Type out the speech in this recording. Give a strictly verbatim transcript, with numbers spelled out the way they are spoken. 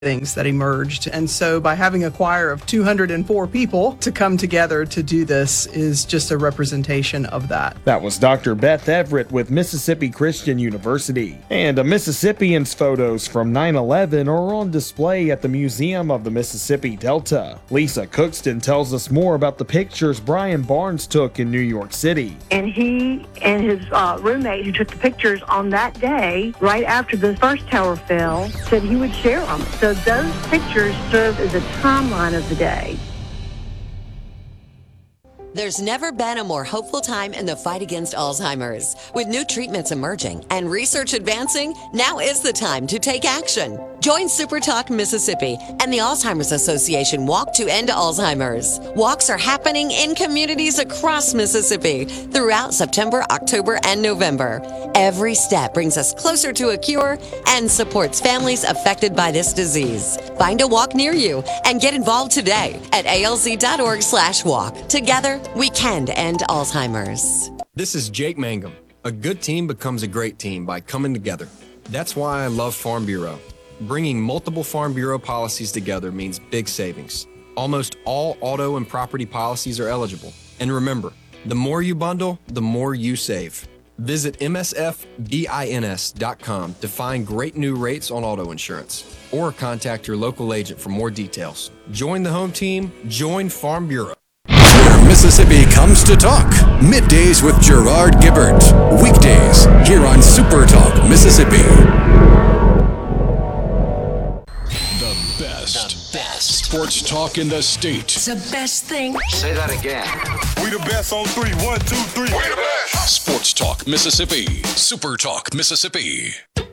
things that emerged. And so by having a choir of two hundred four people to come together to do this is just a representation of that. That was Doctor Beth Everett with Mississippi Christian University. And a Mississippian's photos from nine eleven are on display at the Museum of the Mississippi Delta. Lisa Cookston tells us more about the pictures Brian Barnes took in New York City. And he and his uh, roommate who took the pictures on that day, right after the first tower fell, said he would share them. So those pictures serve as a timeline of the day. There's never been a more hopeful time in the fight against Alzheimer's. With new treatments emerging and research advancing, now is the time to take action. Join SuperTalk Mississippi and the Alzheimer's Association Walk to End Alzheimer's. Walks are happening in communities across Mississippi throughout September, October, and November. Every step brings us closer to a cure and supports families affected by this disease. Find a walk near you and get involved today at A L Z dot org slash walk. Together, we can end Alzheimer's. This is Jake Mangum. A good team becomes a great team by coming together. That's why I love Farm Bureau. Bringing multiple Farm Bureau policies together means big savings. Almost all auto and property policies are eligible. And remember, the more you bundle, the more you save. Visit M S F bins dot com to find great new rates on auto insurance, or contact your local agent for more details. Join the home team, join Farm Bureau. Where Mississippi comes to talk. Middays with Gerard Gibbert. Weekdays here on Super Talk Mississippi. The best. The best. Sports talk in the state. It's the best thing. Say that again. We the best on three. One, two, three. We the best. Sports Talk Mississippi. Super Talk Mississippi.